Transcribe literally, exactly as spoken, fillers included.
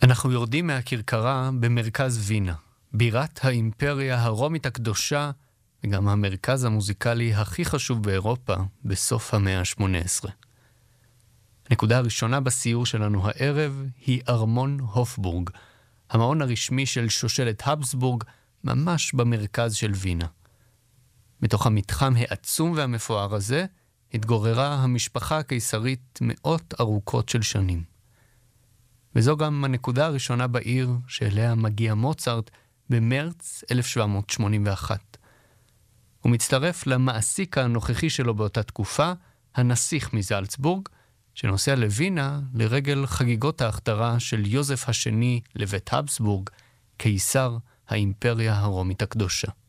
אנחנו יורדים מהכרכרה במרכז וינה, בירת האימפריה הרומית הקדושה, וגם המרכז המוזיקלי הכי חשוב באירופה בסוף המאה ה-שמונה עשרה. הנקודה הראשונה בסיור שלנו הערב היא ארמון הופבורג, המעון הרשמי של שושלת הבסבורג, ממש במרכז של וינה. מתוך המתחם העצום והמפואר הזה, התגוררה המשפחה הקיסרית מאות ארוכות של שנים. וזו גם הנקודה הראשונה בעיר שאליה מגיע מוצרט במרץ אלף שבע מאות שמונים ואחת. הוא מצטרף למעסיק הנוכחי שלו באותה תקופה, הנסיך מזלצבורג, שנוסע לווינה לרגל חגיגות ההכתרה של יוזף השני לבית הבסבורג, קיסר האימפריה הרומית הקדושה.